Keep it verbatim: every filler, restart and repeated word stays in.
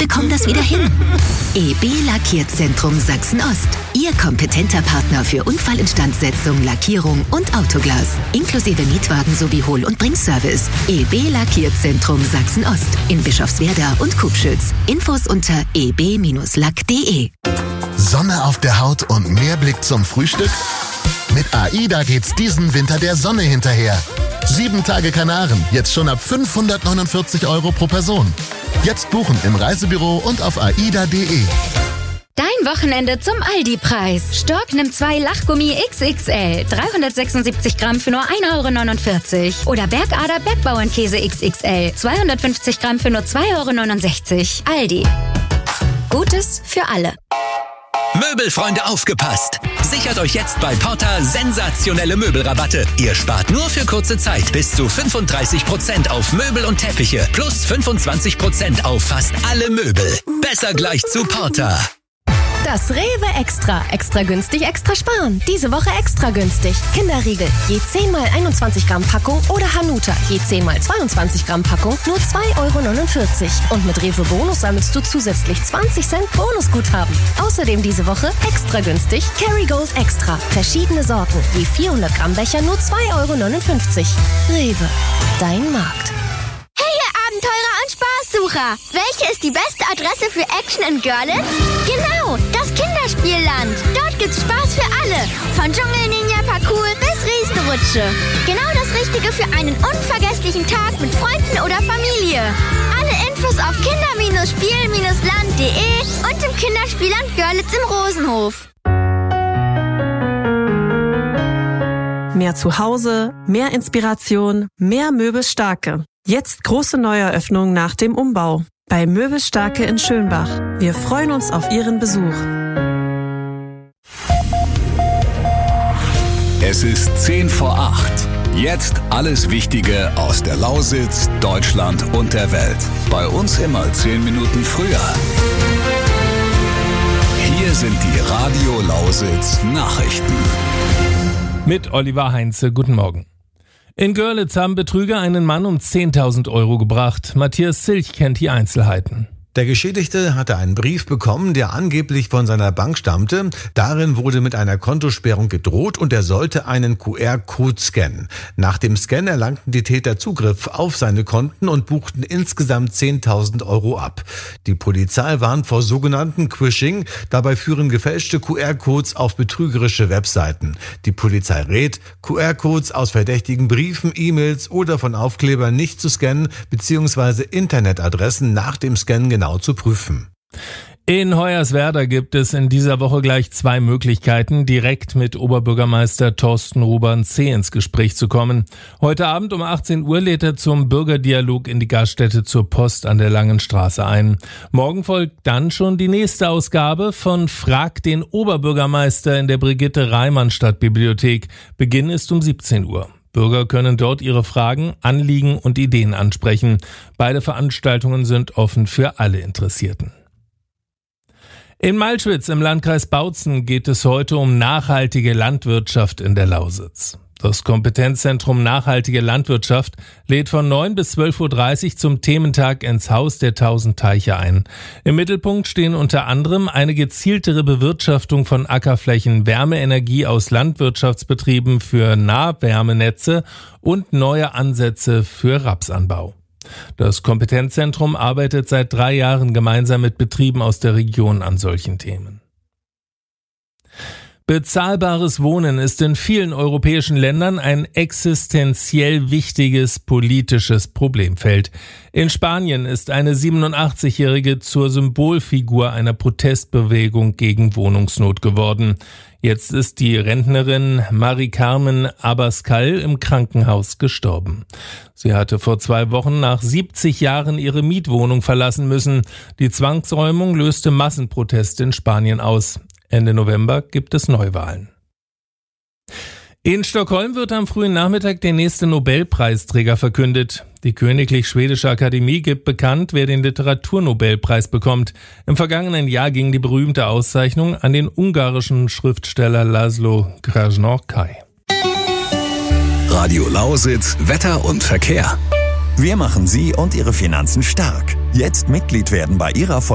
bekommen das wieder hin. E B Lackierzentrum Sachsen-Ost. Ihr kompetenter Partner für Unfallinstandsetzung, Lackierung und Autoglas. Inklusive Mietwagen sowie Hol- und Bringservice. E B Lackierzentrum Sachsen-Ost. In Bischofswerda und Kubschütz. Infos unter e b lack punkt de. Sonne auf der Haut und mehr Blick zum Frühstück? Mit AIDA geht's diesen Winter der Sonne hinterher. Sieben Tage Kanaren, jetzt schon ab fünfhundertneunundvierzig Euro pro Person. Jetzt buchen im Reisebüro und auf aida punkt de. Dein Wochenende zum Aldi-Preis. Stork nimmt zwei Lachgummi X X L, dreihundertsechsundsiebzig Gramm für nur ein Euro neunundvierzig. Oder Bergader Bergbauernkäse X X L, zweihundertfünfzig Gramm für nur zwei Euro neunundsechzig. Aldi. Gutes für alle. Möbelfreunde, aufgepasst! Sichert euch jetzt bei Porta sensationelle Möbelrabatte. Ihr spart nur für kurze Zeit bis zu fünfunddreißig Prozent auf Möbel und Teppiche plus fünfundzwanzig Prozent auf fast alle Möbel. Besser gleich zu Porta. Das Rewe Extra. Extra günstig, extra sparen. Diese Woche extra günstig. Kinderriegel, je zehn mal einundzwanzig Gramm Packung oder Hanuta, je zehn mal zweiundzwanzig Gramm Packung, nur zwei Euro neunundvierzig. Und mit Rewe Bonus sammelst du zusätzlich zwanzig Cent Bonusguthaben. Außerdem diese Woche extra günstig Kerrygold Extra. Verschiedene Sorten, je vierhundert Gramm Becher, nur zwei Euro neunundfünfzig. Rewe, dein Markt. Hey, ihr Abenteurer und Spaßsucher! Welche ist die beste Adresse für Action in Görlitz? Genau, das Kinderspielland. Dort gibt's Spaß für alle. Von Dschungel-Ninja-Parcours bis Riesenrutsche. Genau das Richtige für einen unvergesslichen Tag mit Freunden oder Familie. Alle Infos auf kinder spiel land punkt de und im Kinderspielland Görlitz im Rosenhof. Mehr Zuhause, mehr Inspiration, mehr Möbelstarke. Jetzt große Neueröffnung nach dem Umbau. Bei Möbelstarke in Schönbach. Wir freuen uns auf Ihren Besuch. Es ist zehn vor acht. Jetzt alles Wichtige aus der Lausitz, Deutschland und der Welt. Bei uns immer zehn Minuten früher. Hier sind die Radio Lausitz Nachrichten. Mit Oliver Heinze, guten Morgen. In Görlitz haben Betrüger einen Mann um zehntausend Euro gebracht. Matthias Zilch kennt die Einzelheiten. Der Geschädigte hatte einen Brief bekommen, der angeblich von seiner Bank stammte. Darin wurde mit einer Kontosperrung gedroht und er sollte einen Q R-Code scannen. Nach dem Scan erlangten die Täter Zugriff auf seine Konten und buchten insgesamt zehntausend Euro ab. Die Polizei warnt vor sogenannten Quishing. Dabei führen gefälschte Q R-Codes auf betrügerische Webseiten. Die Polizei rät, Q R-Codes aus verdächtigen Briefen, E-Mails oder von Aufklebern nicht zu scannen bzw. Internetadressen nach dem Scan genau zu prüfen. In Hoyerswerda gibt es in dieser Woche gleich zwei Möglichkeiten, direkt mit Oberbürgermeister Thorsten Ruban-C. ins Gespräch zu kommen. Heute Abend um achtzehn Uhr lädt er zum Bürgerdialog in die Gaststätte zur Post an der Langen Straße ein. Morgen folgt dann schon die nächste Ausgabe von Frag den Oberbürgermeister in der Brigitte-Reimann-Stadtbibliothek. Beginn ist um siebzehn Uhr. Bürger können dort ihre Fragen, Anliegen und Ideen ansprechen. Beide Veranstaltungen sind offen für alle Interessierten. In Malschwitz im Landkreis Bautzen geht es heute um nachhaltige Landwirtschaft in der Lausitz. Das Kompetenzzentrum Nachhaltige Landwirtschaft lädt von neun bis zwölf Uhr dreißig zum Thementag ins Haus der Tausend Teiche ein. Im Mittelpunkt stehen unter anderem eine gezieltere Bewirtschaftung von Ackerflächen, Wärmeenergie aus Landwirtschaftsbetrieben für Nahwärmenetze und neue Ansätze für Rapsanbau. Das Kompetenzzentrum arbeitet seit drei Jahren gemeinsam mit Betrieben aus der Region an solchen Themen. Bezahlbares Wohnen ist in vielen europäischen Ländern ein existenziell wichtiges politisches Problemfeld. In Spanien ist eine siebenundachtzigjährige zur Symbolfigur einer Protestbewegung gegen Wohnungsnot geworden. Jetzt ist die Rentnerin Mari Carmen Abascal im Krankenhaus gestorben. Sie hatte vor zwei Wochen nach siebzig Jahren ihre Mietwohnung verlassen müssen. Die Zwangsräumung löste Massenproteste in Spanien aus. Ende November gibt es Neuwahlen. In Stockholm wird am frühen Nachmittag der nächste Nobelpreisträger verkündet. Die Königlich Schwedische Akademie gibt bekannt, wer den Literaturnobelpreis bekommt. Im vergangenen Jahr ging die berühmte Auszeichnung an den ungarischen Schriftsteller Laszlo Krasznahorkai. Radio Lausitz, Wetter und Verkehr. Wir machen Sie und Ihre Finanzen stark. Jetzt Mitglied werden bei Ihrer